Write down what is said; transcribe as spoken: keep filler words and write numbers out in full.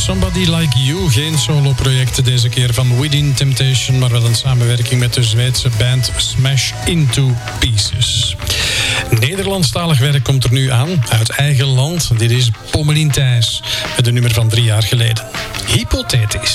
Somebody Like You. Geen solo-project deze keer van Within Temptation, maar wel een samenwerking met de Zweedse band Smash Into Pieces. Nederlandstalig werk komt er nu aan, uit eigen land. Dit is Pommelien Thijs, met een nummer van drie jaar geleden. Hypothetisch.